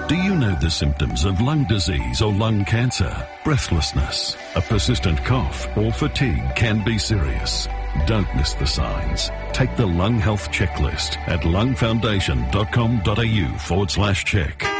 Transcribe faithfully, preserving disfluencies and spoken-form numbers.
Do you know the symptoms of lung disease or lung cancer? Breathlessness, a persistent cough, or fatigue can be serious. Don't miss the signs. Take the Lung Health Checklist at lungfoundation.com.au forward slash check.